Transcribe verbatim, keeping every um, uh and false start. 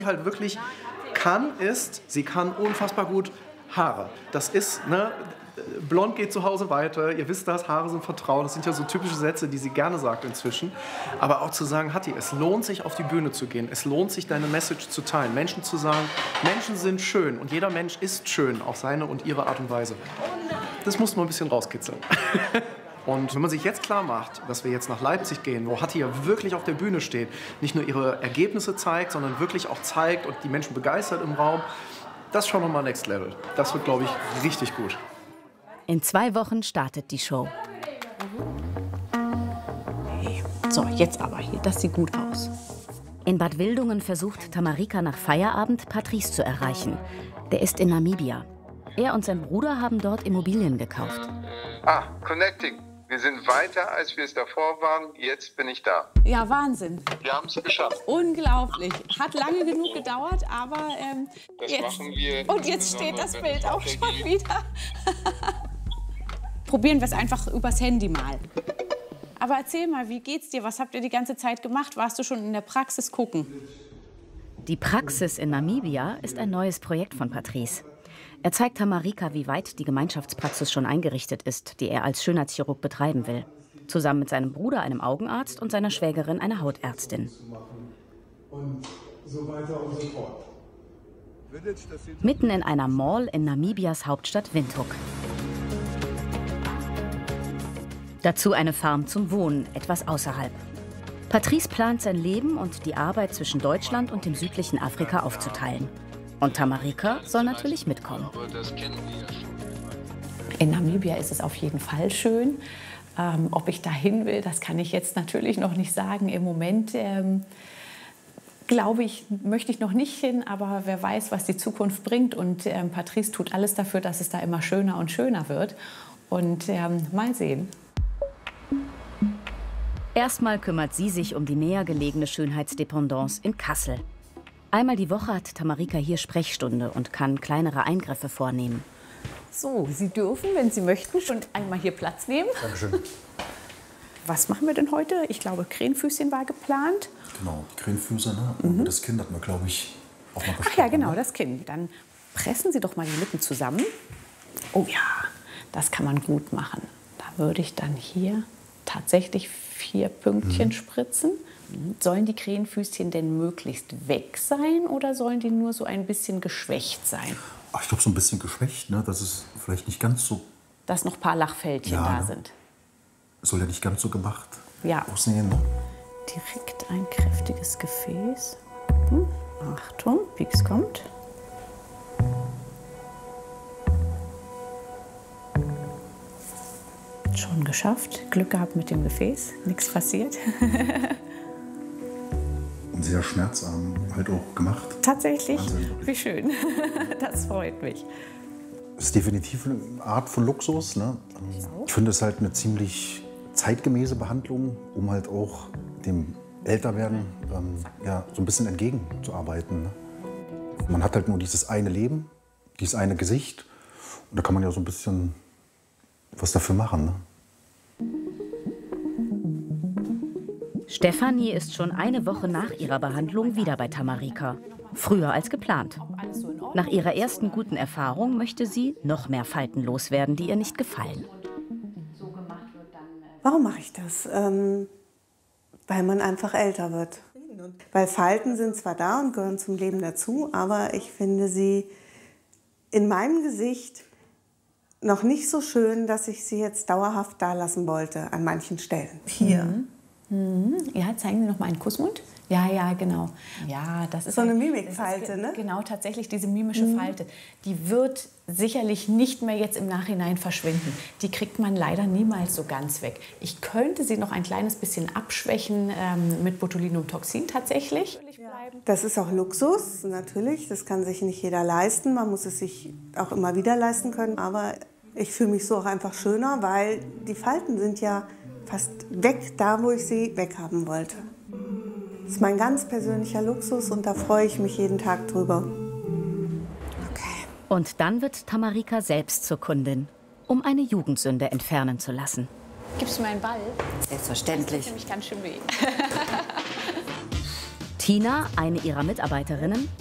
halt wirklich kann, ist, sie kann unfassbar gut Haare. Das ist, ne, blond geht zu Hause weiter, ihr wisst das, Haare sind Vertrauen, das sind ja so typische Sätze, die sie gerne sagt inzwischen. Aber auch zu sagen, Hatti, es lohnt sich, auf die Bühne zu gehen, es lohnt sich, deine Message zu teilen. Menschen zu sagen, Menschen sind schön und jeder Mensch ist schön, auf seine und ihre Art und Weise. Das muss man ein bisschen rauskitzeln. Und wenn man sich jetzt klar macht, dass wir jetzt nach Leipzig gehen, wo Hatti ja wirklich auf der Bühne steht, nicht nur ihre Ergebnisse zeigt, sondern wirklich auch zeigt und die Menschen begeistert im Raum, das ist schon nochmal Next Level. Das wird, glaube ich, richtig gut. In zwei Wochen startet die Show. So, jetzt aber hier, das sieht gut aus. In Bad Wildungen versucht Tamarika nach Feierabend Patrice zu erreichen. Der ist in Namibia. Er und sein Bruder haben dort Immobilien gekauft. Ah, Connecting. Wir sind weiter, als wir es davor waren. Jetzt bin ich da. Ja, Wahnsinn. Wir haben es geschafft. Unglaublich. Hat lange genug gedauert, aber ähm, Das jetzt. machen wir. Und jetzt steht das Bild auch schon wieder. Probieren wir es einfach übers Handy mal. Aber erzähl mal, wie geht's dir? Was habt ihr die ganze Zeit gemacht? Warst du schon in der Praxis gucken? Die Praxis in Namibia ist ein neues Projekt von Patrice. Er zeigt Tamarika, wie weit die Gemeinschaftspraxis schon eingerichtet ist, die er als Schönheitschirurg betreiben will. Zusammen mit seinem Bruder, einem Augenarzt, und seiner Schwägerin, einer Hautärztin. Und so weiter und so fort. Mitten in einer Mall in Namibias Hauptstadt Windhoek. Dazu eine Farm zum Wohnen, etwas außerhalb. Patrice plant sein Leben und die Arbeit zwischen Deutschland und dem südlichen Afrika aufzuteilen. Und Tamarika soll natürlich mitkommen. In Namibia ist es auf jeden Fall schön. Ähm, ob ich dahin will, das kann ich jetzt natürlich noch nicht sagen. Im Moment ähm, glaube ich, möchte ich noch nicht hin, aber wer weiß, was die Zukunft bringt. Und ähm, Patrice tut alles dafür, dass es da immer schöner und schöner wird. Und ähm, mal sehen. Erstmal kümmert sie sich um die näher gelegene Schönheitsdependance in Kassel. Einmal die Woche hat Tamarika hier Sprechstunde und kann kleinere Eingriffe vornehmen. So, Sie dürfen, wenn Sie möchten, schon einmal hier Platz nehmen. Dankeschön. Was machen wir denn heute? Ich glaube, Krähenfüßchen war geplant. Genau, die Krähenfüße, ne? Und Mhm. das Kind hatten wir, glaube ich, auch mal Ach besprochen. ja, genau, das Kinn. Dann pressen Sie doch mal die Lippen zusammen. Oh ja, das kann man gut machen. Da würde ich dann hier tatsächlich vier Pünktchen Mhm. spritzen. Sollen die Krähenfüßchen denn möglichst weg sein oder sollen die nur so ein bisschen geschwächt sein? Ach, ich glaube, so ein bisschen geschwächt, ne? Dass es vielleicht nicht ganz so, Dass noch ein paar Lachfältchen Ja, da ne? sind. soll ja nicht ganz so gemacht Ja. aussehen. Ne? Direkt ein kräftiges Gefäß. Hm. Achtung, Pieks kommt. Schon geschafft. Glück gehabt mit dem Gefäß. Nichts passiert. Und sehr schmerzarm halt auch gemacht. Tatsächlich? Wahnsinn. Wie schön. Das freut mich. Das ist definitiv eine Art von Luxus. Ne? Ich finde es halt eine ziemlich zeitgemäße Behandlung, um halt auch dem Älterwerden ähm, ja, so ein bisschen entgegenzuarbeiten. Ne? Man hat halt nur dieses eine Leben, dieses eine Gesicht. Und da kann man ja so ein bisschen was dafür machen. Ne? Stefanie ist schon eine Woche nach ihrer Behandlung wieder bei Tamarika. Früher als geplant. Nach ihrer ersten guten Erfahrung möchte sie noch mehr Falten loswerden, die ihr nicht gefallen. Warum mache ich das? Ähm, weil man einfach älter wird. Weil Falten sind zwar da und gehören zum Leben dazu, aber ich finde sie in meinem Gesicht noch nicht so schön, dass ich sie jetzt dauerhaft da lassen wollte an manchen Stellen. Hier. Mhm. Mhm. Ja, zeigen Sie noch mal einen Kussmund. Ja, ja, genau. Ja, das ist So eine ein- Mimikfalte, das ist, ne? Genau, tatsächlich diese mimische Mhm. Falte. Die wird sicherlich nicht mehr jetzt im Nachhinein verschwinden. Die kriegt man leider niemals so ganz weg. Ich könnte sie noch ein kleines bisschen abschwächen ähm, mit Botulinumtoxin tatsächlich. Das ist auch Luxus, natürlich. Das kann sich nicht jeder leisten. Man muss es sich auch immer wieder leisten können. Aber ich fühle mich so auch einfach schöner, weil die Falten sind ja fast weg, da wo ich sie weghaben wollte. Das ist mein ganz persönlicher Luxus und da freue ich mich jeden Tag drüber. Und dann wird Tamarika selbst zur Kundin, um eine Jugendsünde entfernen zu lassen. Gibst du mir einen Ball? Selbstverständlich. Das tut nämlich ganz schön weh. Tina, eine ihrer Mitarbeiterinnen,